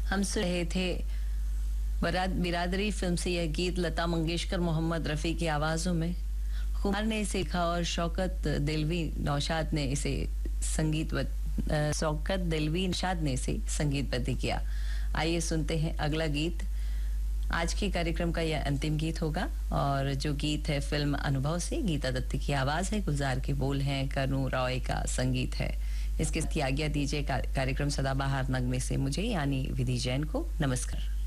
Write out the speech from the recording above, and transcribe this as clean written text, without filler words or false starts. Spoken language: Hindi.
हम सुन रहे थे बिरादरी फिल्म से यह गीत लता मंगेशकर मोहम्मद रफ़ी की आवाज़ों में। खुमार ने इसे लिखा और शौकत दिलवी नौशाद ने इसे संगीतबद्ध किया। आइए सुनते हैं अगला गीत। आज के कार्यक्रम का यह अंतिम गीत होगा और जो गीत है फिल्म अनुभव से, गीता दत्त की आवाज़ है, गुलजार के बोल हैं, कनु रॉय का संगीत है। इसके साथ ही आज्ञा दीजिए कार्यक्रम सदाबहार नगमे से मुझे यानी विधि जैन को। नमस्कार।